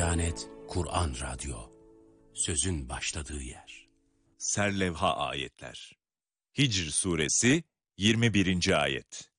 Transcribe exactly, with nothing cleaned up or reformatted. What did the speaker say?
Diyanet Kur'an Radyo, sözün başladığı yer. Serlevha ayetler. Hicr suresi yirmi birinci ayet.